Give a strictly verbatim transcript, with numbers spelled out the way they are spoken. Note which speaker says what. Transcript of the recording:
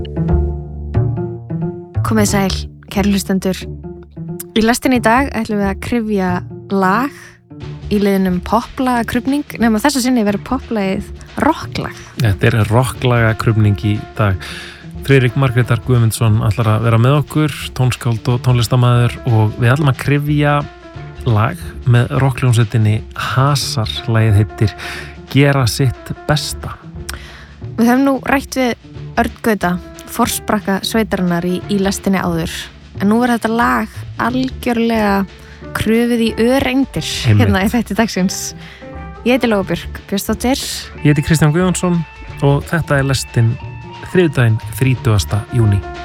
Speaker 1: Komið sæl, kæru hlustendur. Í lestinni í dag ætlum við að kryfja lag í liðnum poplagakrufning, nema þessa sinni verður poplagið rocklag.
Speaker 2: Þetta er rocklagakrufning í dag. Friðrik Margrétar Guðmundsson ætlar að vera með okkur, tónskáld og tónlistarmaður, og við ætlum að kryfja lag með rockljónsveitinni Hasar. Lagið heitir Gera sitt besta.
Speaker 1: Við höfum nú rætt við Örn Gauta, forsprakka sveitarinnar í, í lestinni áður, en nú verður þetta lag algjörlega krufið í öreindir hérna í þætti dagsins. Ég heiti Lóa Björk Björnsdóttir.
Speaker 2: Ég heiti Kristján Guðjónsson og þetta er lestin þriðjudaginn þrítugasta júní.